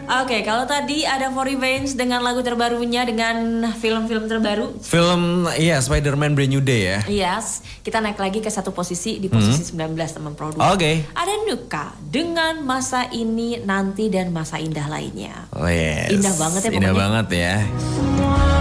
Oke, kalau tadi ada For Revenge dengan lagu terbarunya dengan film-film terbaru. Film Spider-Man Brand New Day ya. Yes, kita naik lagi ke satu posisi di posisi 19 teman produk. Oke. Ada Nuka dengan Masa Ini, Nanti dan Masa Indah lainnya. Oh yes. Indah banget ya pokoknya. Indah banget ya.